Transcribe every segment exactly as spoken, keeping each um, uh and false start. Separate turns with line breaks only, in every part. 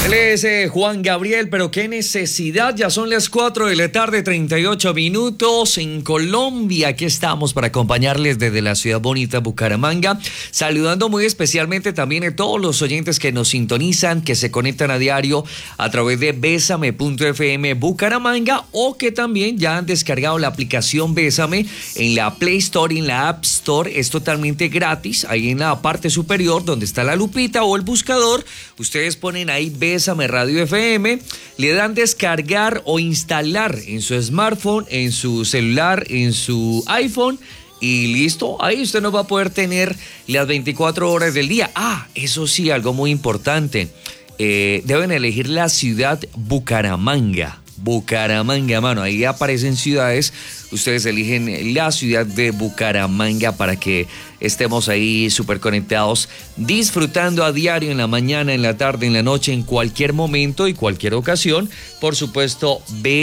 Él es eh, Juan Gabriel, pero qué necesidad, ya son las cuatro de la tarde, treinta y ocho minutos en Colombia. Aquí estamos para acompañarles desde la ciudad bonita Bucaramanga, saludando muy especialmente también a todos los oyentes que nos sintonizan, que se conectan a diario a través de Bésame punto f m Bucaramanga, o que también ya han descargado la aplicación Bésame en la Play Store y en la App Store. Es totalmente gratis, ahí en la parte superior donde está la lupita o el buscador, ustedes ponen ahí Bésame Bésame Radio F M, le dan descargar o instalar en su smartphone, en su celular, en su iPhone y listo. Ahí usted no va a poder tener las veinticuatro horas del día. Ah, eso sí, algo muy importante. Eh, deben elegir la ciudad Bucaramanga. Bucaramanga, mano, ahí aparecen ciudades. Ustedes eligen la ciudad de Bucaramanga para que estemos ahí súper conectados, disfrutando a diario en la mañana, en la tarde, en la noche, en cualquier momento y cualquier ocasión. Por supuesto,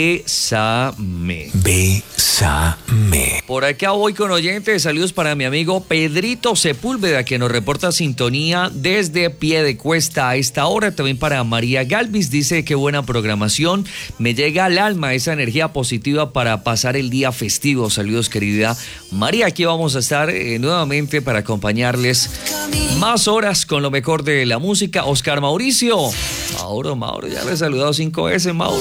Bésame. Bésame. Por acá voy con oyentes. Saludos para mi amigo Pedrito Sepúlveda, que nos reporta sintonía desde Piedecuesta a esta hora. También para María Galvis, dice qué buena programación. Me llega al alma esa energía positiva para pasar el día festivo. Saludos, querida María. Aquí vamos a estar eh, nuevamente para acompañarles más horas con lo mejor de la música. Oscar Mauricio. Mauro, Mauro, ya le he saludado cinco veces, Mauro.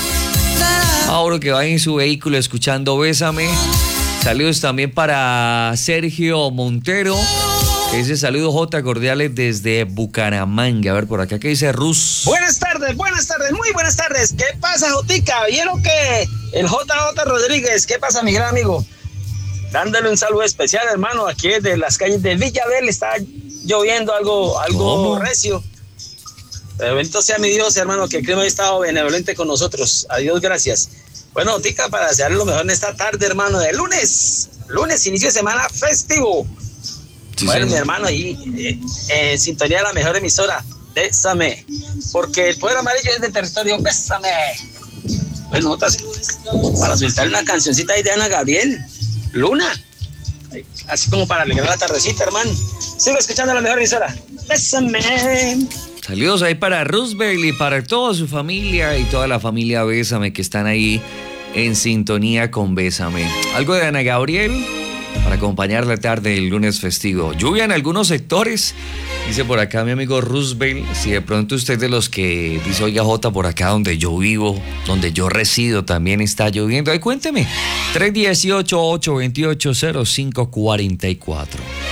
Mauro, que va en su vehículo escuchando Bésame. Saludos también para Sergio Montero, que dice saludos J cordiales desde Bucaramanga. A ver, por acá, ¿qué dice Rus?
Buenas tardes, buenas tardes, muy buenas tardes. ¿Qué pasa, Jotica? ¿Vieron que el J J Rodríguez? ¿Qué pasa, mi gran amigo? Dándole un saludo especial, hermano, aquí de las calles de Villaverde. Está lloviendo algo, algo recio. Pero bendito sea mi Dios, hermano, que el clima ha estado benevolente con nosotros. Adiós, gracias. Bueno, Tica, para desearle lo mejor en esta tarde, hermano, de lunes. Lunes, inicio de semana festivo. Sí, bueno, señor. Mi hermano, ahí eh, eh, en sintonía de la mejor emisora, Bésame. Porque el poder amarillo es del territorio, Bésame. Bueno, notas, para soltar una cancioncita ahí de Ana Gabriel, Luna. Así como para alegrar la tardecita, hermano. Sigo escuchando la mejor emisora, Bésame.
Saludos ahí para Roosevelt y para toda su familia y toda la familia Bésame que están ahí en sintonía con Bésame. Algo de Ana Gabriel para acompañar la tarde del lunes festivo. Lluvia en algunos sectores, dice por acá mi amigo Roosevelt. Si de pronto usted de los que dice, oiga Jota, por acá donde yo vivo, donde yo resido, también está lloviendo. Ahí cuénteme, tres uno ocho, ocho dos ocho, cero cinco cuatro cuatro.